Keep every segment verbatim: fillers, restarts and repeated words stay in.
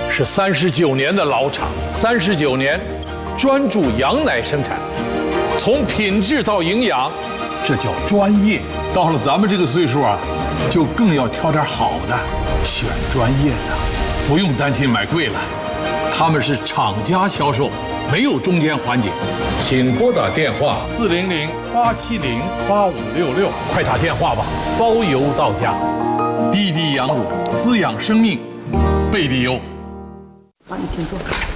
是三十九年的老厂，三十九年专注羊奶生产，从品质到营养，这叫专业。到了咱们这个岁数啊，就更要挑点好的，选专业的，不用担心买贵了。他们是厂家销售，没有中间环节。请拨打电话四零零八七零八五六六，快打电话吧，包邮到家。滴滴羊乳，滋养生命，贝利优。 好，你请坐。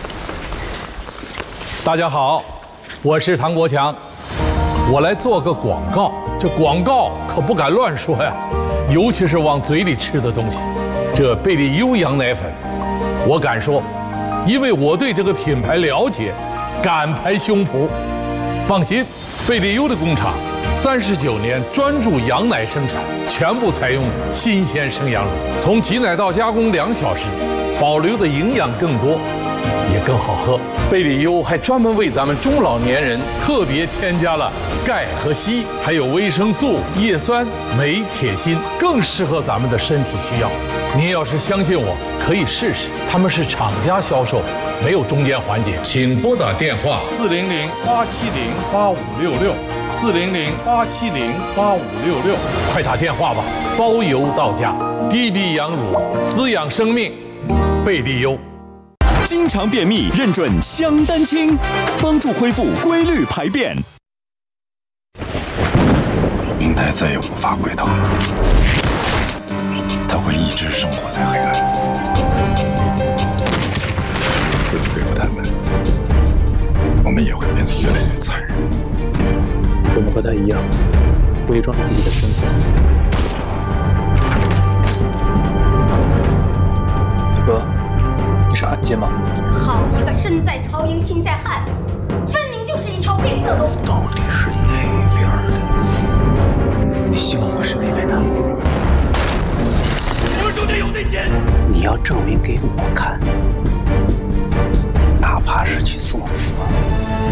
大家好，我是唐国强，我来做个广告。这广告可不敢乱说呀，尤其是往嘴里吃的东西。这贝利优羊奶粉，我敢说，因为我对这个品牌了解，敢拍胸脯。放心，贝利优的工厂三十九年专注羊奶生产，全部采用新鲜生羊乳，从挤奶到加工两小时，保留的营养更多，也更好喝。贝利优还专门为咱们中老年人特别添加了钙和硒，还有维生素、叶酸、镁、铁、锌，更适合咱们的身体需要。您要是相信我，可以试试。他们是厂家销售，没有中间环节。请拨打电话四零零八七零八五六六，四零零八七零八五六六，快打电话吧，包邮到家。滴滴羊乳，滋养生命，贝利优。 经常便秘，认准香丹清，帮助恢复规律排便。 明代再也无法回头了，他会一直生活在黑暗。为了对付他们，我们也会变得越来越残忍。 我们和他一样，伪装着自己的身份。哥，你是汉奸吗？ 好一个身在曹营心在汉，分明就是一条变色龙。 到底是哪边的？你希望我是哪边的？ 我手里有那钱， 你要证明给我看，哪怕是去送死。